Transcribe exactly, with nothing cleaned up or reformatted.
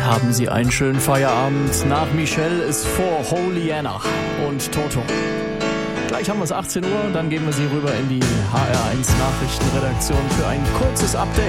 haben Sie einen schönen Feierabend. Nach Michelle ist vor Holy Anna und Toto. Gleich haben wir es achtzehn Uhr, dann geben wir Sie rüber in die H R eins Nachrichtenredaktion für ein kurzes Update.